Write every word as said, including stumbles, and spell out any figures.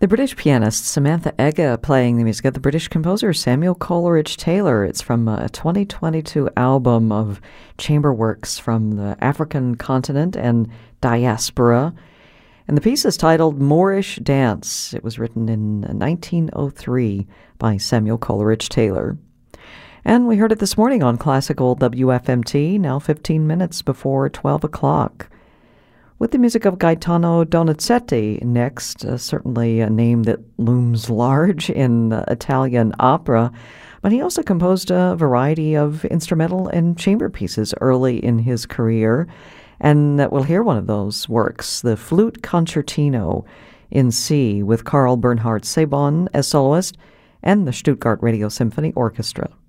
The British pianist Samantha Egga playing the music of the British composer Samuel Coleridge Taylor. It's from a twenty twenty-two album of chamber works from the African continent and diaspora. And the piece is titled Moorish Dance. It was written in nineteen oh three by Samuel Coleridge Taylor. And we heard it this morning on Classical W F M T, now fifteen minutes before twelve o'clock. With the music of Gaetano Donizetti next, uh, certainly a name that looms large in uh, Italian opera, but he also composed a variety of instrumental and chamber pieces early in his career, and uh, we'll hear one of those works, the Flute Concertino in C, with Carl Bernhard Sabon as soloist and the Stuttgart Radio Symphony Orchestra.